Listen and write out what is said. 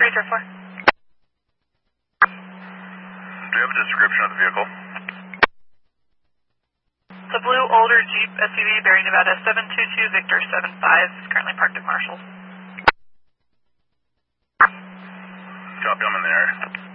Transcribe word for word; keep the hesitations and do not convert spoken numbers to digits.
three zero four. Do you have a description of the vehicle? It's a blue older Jeep S U V, Barry, Nevada, seven two two Victor seven five, is currently parked at Marshall's. Copy, I'm in the area.